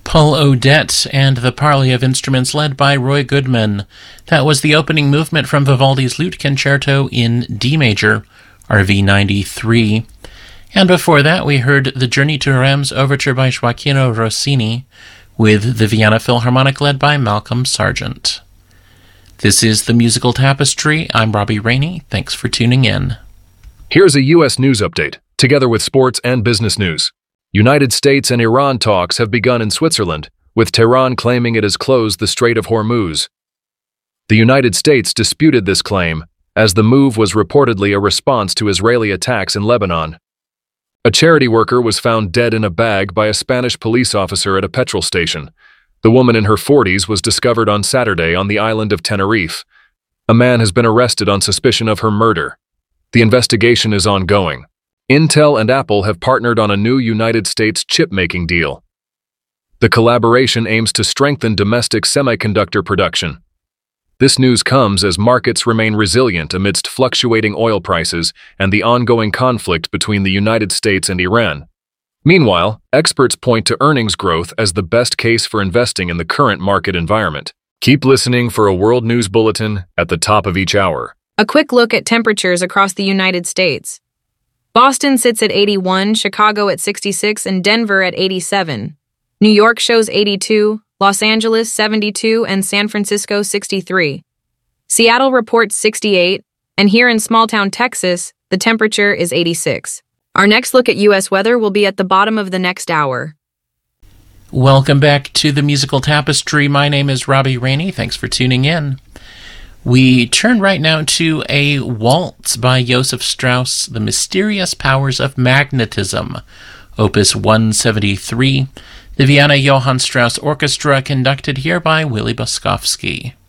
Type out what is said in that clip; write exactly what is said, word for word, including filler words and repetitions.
Paul Odette and the Parley of Instruments led by Roy Goodman. That was the opening movement from Vivaldi's Lute Concerto in D major, R V ninety-three. And before that, we heard The Journey to Reims Overture by Gioachino Rossini, with the Vienna Philharmonic led by Malcolm Sargent. This is The Musical Tapestry. I'm Robbie Rainey. Thanks for tuning in. Here's a U S news update, together with sports and business news. United States and Iran talks have begun in Switzerland, with Tehran claiming it has closed the Strait of Hormuz. The United States disputed this claim, as the move was reportedly a response to Israeli attacks in Lebanon. A charity worker was found dead in a bag by a Spanish police officer at a petrol station. The woman in her forties was discovered on Saturday on the island of Tenerife. A man has been arrested on suspicion of her murder. The investigation is ongoing. Intel and Apple have partnered on a new United States chip-making deal. The collaboration aims to strengthen domestic semiconductor production. This news comes as markets remain resilient amidst fluctuating oil prices and the ongoing conflict between the United States and Iran. Meanwhile, experts point to earnings growth as the best case for investing in the current market environment. Keep listening for a World News Bulletin at the top of each hour. A quick look at temperatures across the United States. Boston sits at eighty-one, Chicago at sixty-six, and Denver at eighty-seven. New York shows eighty-two, Los Angeles seventy-two, and San Francisco sixty-three. Seattle reports sixty-eight, and here in small-town Texas, the temperature is eighty-six. Our next look at U S weather will be at the bottom of the next hour. Welcome back to The Musical Tapestry. My name is Robbie Rainey. Thanks for tuning in. We turn right now to a waltz by Joseph Strauss, The Mysterious Powers of Magnetism, Opus one seventy-three, the Vienna Johann Strauss Orchestra, conducted here by Willy Boskovsky.